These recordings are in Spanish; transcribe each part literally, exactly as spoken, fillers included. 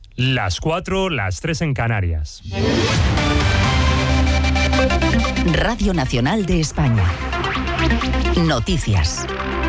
Las cuatro, las tres en Canarias. Radio Nacional de España. Noticias.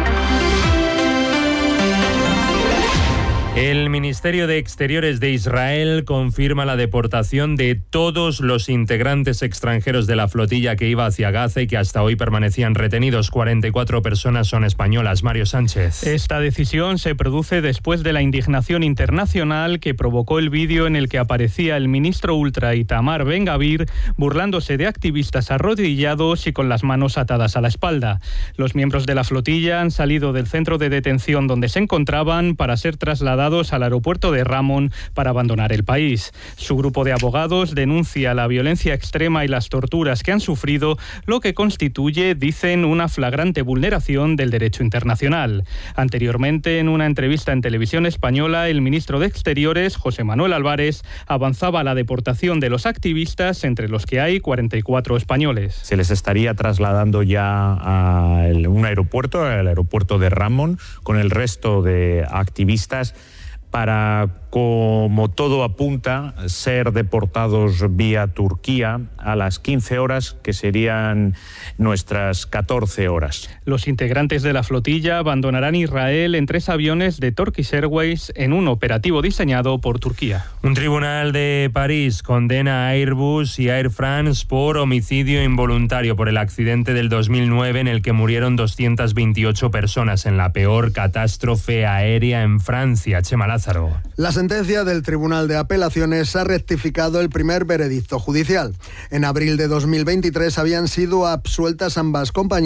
El Ministerio de Exteriores de Israel confirma la deportación de todos los integrantes extranjeros de la flotilla que iba hacia Gaza y que hasta hoy permanecían retenidos. cuarenta y cuatro personas son españolas. Mario Sánchez. Esta decisión se produce después de la indignación internacional que provocó el vídeo en el que aparecía el ministro ultra Itamar Ben-Gvir burlándose de activistas arrodillados y con las manos atadas a la espalda. Los miembros de la flotilla han salido del centro de detención donde se encontraban para ser trasladados al aeropuerto de Ramón para abandonar el país. Su grupo de abogados denuncia la violencia extrema y las torturas que han sufrido, lo que constituye, dicen, una flagrante vulneración del derecho internacional. Anteriormente, en una entrevista en Televisión Española, el ministro de Exteriores, José Manuel Álvarez, avanzaba la deportación de los activistas, entre los que hay cuarenta y cuatro españoles. Se les estaría trasladando ya a un aeropuerto, al aeropuerto de Ramón, con el resto de activistas, para, como todo apunta, ser deportados vía Turquía a las quince horas, que serían nuestras catorce horas. Los integrantes de la flotilla abandonarán Israel en tres aviones de Turkish Airways en un operativo diseñado por Turquía. Un tribunal de París condena a Airbus y a Air France por homicidio involuntario por el accidente del dos mil nueve en el que murieron doscientas veintiocho personas en la peor catástrofe aérea en Francia. Chema Lázaro. La sentencia del Tribunal de Apelaciones ha rectificado el primer veredicto judicial. En abril de dos mil veintitrés habían sido absueltas ambas compañías